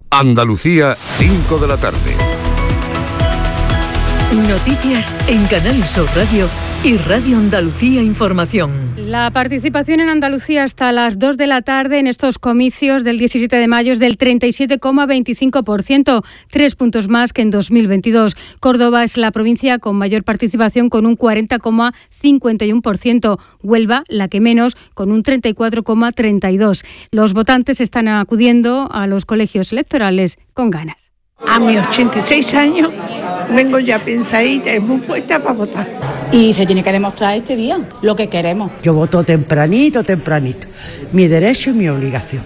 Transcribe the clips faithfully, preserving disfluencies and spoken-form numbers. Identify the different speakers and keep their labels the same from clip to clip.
Speaker 1: Andalucía, cinco de la tarde.
Speaker 2: Noticias en Canal Sur Radio y Radio Andalucía Información.
Speaker 3: La participación en Andalucía hasta las dos de la tarde en estos comicios del diecisiete de mayo es del treinta y siete coma veinticinco por ciento, tres puntos más que en dos mil veintidós. Córdoba es la provincia con mayor participación con un cuarenta coma cincuenta y uno por ciento. Huelva, la que menos, con un treinta y cuatro coma treinta y dos por ciento. Los votantes están acudiendo a los colegios electorales con ganas.
Speaker 4: A mis ochenta y seis años vengo ya pensadita y muy puesta para votar.
Speaker 5: Y se tiene que demostrar este día lo que queremos.
Speaker 6: Yo voto tempranito, tempranito. Mi derecho y mi obligación.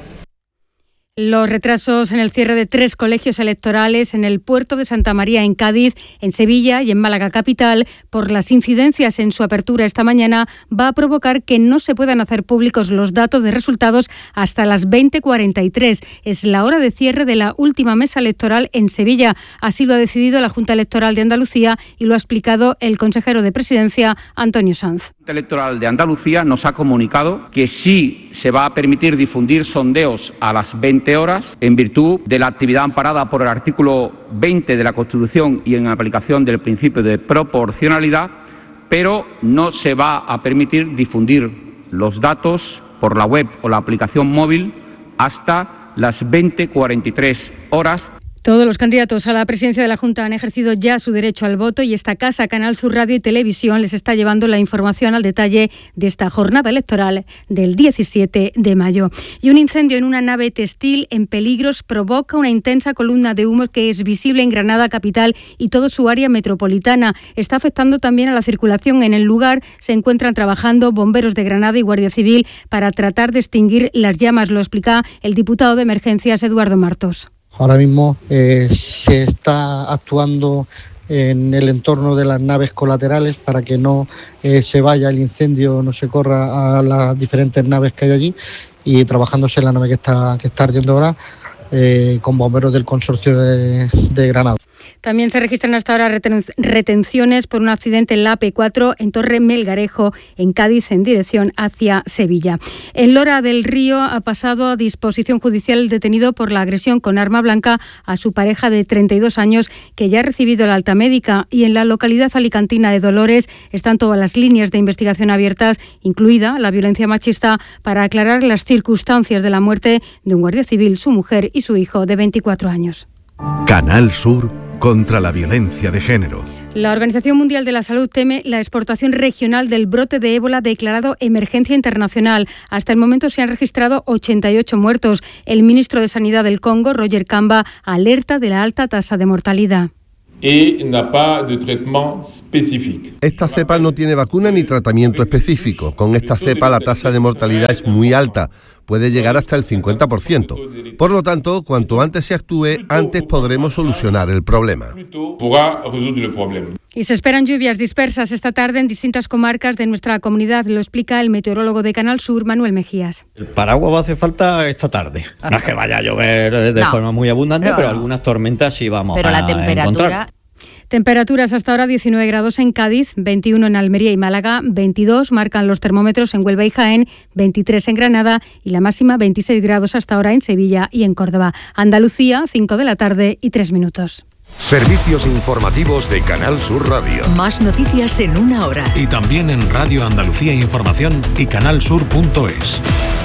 Speaker 3: Los retrasos en el cierre de tres colegios electorales en el puerto de Santa María en Cádiz, en Sevilla y en Málaga capital, por las incidencias en su apertura esta mañana, va a provocar que no se puedan hacer públicos los datos de resultados hasta las veinte cuarenta y tres. Es la hora de cierre de la última mesa electoral en Sevilla. Así lo ha decidido la Junta Electoral de Andalucía y lo ha explicado el consejero de Presidencia, Antonio Sanz.
Speaker 7: La Junta Electoral de Andalucía nos ha comunicado que sí se va a permitir difundir sondeos a las veinte horas en virtud de la actividad amparada por el artículo veinte de la Constitución y en aplicación del principio de proporcionalidad, pero no se va a permitir difundir los datos por la web o la aplicación móvil hasta las veinte cuarenta y tres horas.
Speaker 3: Todos los candidatos a la presidencia de la Junta han ejercido ya su derecho al voto y esta casa, Canal Sur Radio y Televisión, les está llevando la información al detalle de esta jornada electoral del diecisiete de mayo. Y un incendio en una nave textil en peligros provoca una intensa columna de humo que es visible en Granada capital y toda su área metropolitana. Está afectando también a la circulación. En el lugar se encuentran trabajando bomberos de Granada y Guardia Civil para tratar de extinguir las llamas. Lo explica el diputado de Emergencias, Eduardo Martos.
Speaker 8: Ahora mismo eh, se está actuando en el entorno de las naves colaterales para que no eh, se vaya el incendio, no se corra a las diferentes naves que hay allí, y trabajándose en la nave que está, que está ardiendo ahora eh, con bomberos del consorcio de, de Granada.
Speaker 3: También se registran hasta ahora reten- retenciones por un accidente en la A P cuatro en Torre Melgarejo, en Cádiz, en dirección hacia Sevilla. En Lora del Río ha pasado a disposición judicial el detenido por la agresión con arma blanca a su pareja de treinta y dos años, que ya ha recibido la alta médica. Y en la localidad alicantina de Dolores están todas las líneas de investigación abiertas, incluida la violencia machista, para aclarar las circunstancias de la muerte de un guardia civil, su mujer y su hijo de veinticuatro años.
Speaker 1: Canal Sur contra la violencia de género.
Speaker 3: La Organización Mundial de la Salud teme la exportación regional del brote de ébola declarado emergencia internacional. Hasta el momento se han registrado ochenta y ocho muertos. El ministro de Sanidad del Congo, Roger Kamba, alerta de la alta tasa de mortalidad.
Speaker 9: Esta cepa no tiene vacuna ni tratamiento específico. Con esta cepa la tasa de mortalidad es muy alta, puede llegar hasta el cincuenta por ciento. Por lo tanto, cuanto antes se actúe, antes podremos solucionar el problema.
Speaker 3: Y se esperan lluvias dispersas esta tarde en distintas comarcas de nuestra comunidad. Lo explica el meteorólogo de Canal Sur, Manuel Mejías.
Speaker 10: El paraguas va a hacer falta esta tarde. No es que vaya a llover de no. forma muy abundante, no, pero no. algunas tormentas sí vamos pero a encontrar. Pero la temperatura... Encontrar.
Speaker 3: Temperaturas hasta ahora diecinueve grados en Cádiz, veintiuno en Almería y Málaga, veintidós marcan los termómetros en Huelva y Jaén, veintitrés en Granada y la máxima veintiséis grados hasta ahora en Sevilla y en Córdoba. Andalucía, cinco de la tarde y tres minutos.
Speaker 1: Servicios informativos de Canal Sur Radio.
Speaker 2: Más noticias en una hora.
Speaker 11: Y también en Radio Andalucía Información y canalsur punto es.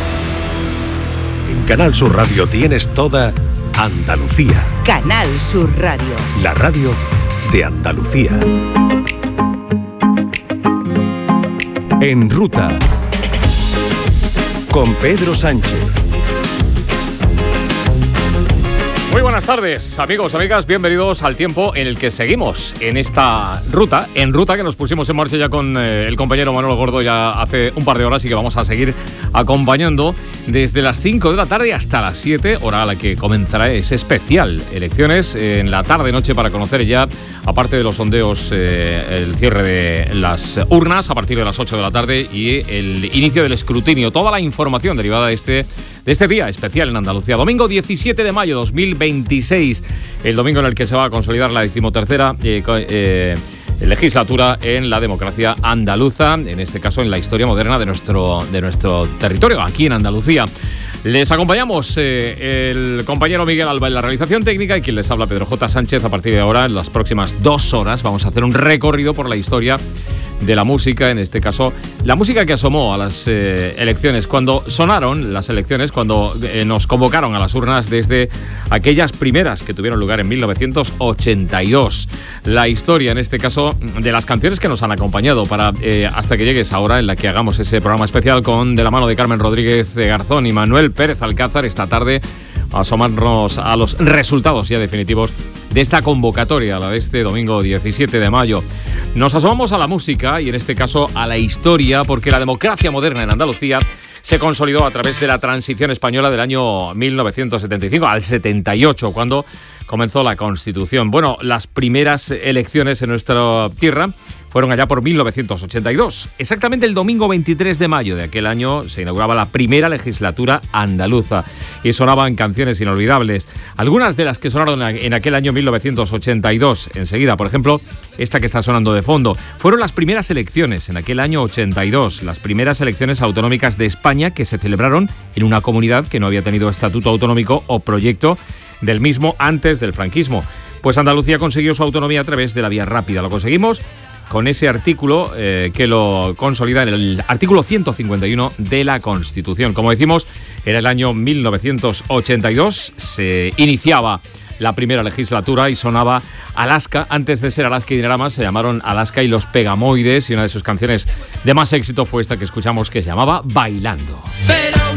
Speaker 1: En Canal Sur Radio tienes toda Andalucía.
Speaker 12: Canal Sur Radio.
Speaker 1: La radio de Andalucía. En ruta con Pedro Sánchez.
Speaker 13: Muy buenas tardes, amigos, amigas, bienvenidos al tiempo en el que seguimos en esta ruta, en ruta que nos pusimos en marcha ya con eh, el compañero Manolo Gordo ya hace un par de horas y que vamos a seguir acompañando desde las cinco de la tarde hasta las siete, hora a la que comenzará ese especial elecciones en la tarde-noche para conocer ya, aparte de los sondeos, eh, el cierre de las urnas a partir de las ocho de la tarde y el inicio del escrutinio, toda la información derivada de este de este día especial en Andalucía. Domingo diecisiete de mayo dos mil veintiséis, el domingo en el que se va a consolidar la decimotercera eh, eh, legislatura en la democracia andaluza, en este caso en la historia moderna de nuestro, de nuestro territorio, aquí en Andalucía. Les acompañamos eh, el compañero Miguel Alba en la realización técnica y quien les habla, Pedro J. Sánchez. A partir de ahora, en las próximas dos horas, vamos a hacer un recorrido por la historia de la música, en este caso, la música que asomó a las eh, elecciones, cuando sonaron las elecciones, cuando eh, nos convocaron a las urnas desde aquellas primeras que tuvieron lugar en mil novecientos ochenta y dos. La historia, en este caso, de las canciones que nos han acompañado para eh, hasta que llegue esa hora en la que hagamos ese programa especial con de la mano de Carmen Rodríguez Garzón y Manuel Pérez Alcázar esta tarde, a asomarnos a los resultados ya definitivos de esta convocatoria, la de este domingo diecisiete de mayo. Nos asomamos a la música y en este caso a la historia, porque la democracia moderna en Andalucía se consolidó a través de la transición española del año mil novecientos setenta y cinco al setenta y ocho, cuando comenzó la Constitución. Bueno, las primeras elecciones en nuestra tierra fueron allá por mil novecientos ochenta y dos. Exactamente el domingo veintitrés de mayo de aquel año se inauguraba la primera legislatura andaluza y sonaban canciones inolvidables. Algunas de las que sonaron en aquel año mil novecientos ochenta y dos, enseguida, por ejemplo, esta que está sonando de fondo, fueron las primeras elecciones en aquel año ochenta y dos, las primeras elecciones autonómicas de España que se celebraron en una comunidad que no había tenido estatuto autonómico o proyecto del mismo antes del franquismo. Pues Andalucía consiguió su autonomía a través de la vía rápida. Lo conseguimos con ese artículo eh, que lo consolida en el artículo ciento cincuenta y uno de la Constitución. Como decimos, era el año mil novecientos ochenta y dos, se iniciaba la primera legislatura y sonaba Alaska. Antes de ser Alaska y Dinarama se llamaron Alaska y los Pegamoides, y una de sus canciones de más éxito fue esta que escuchamos, que se llamaba Bailando.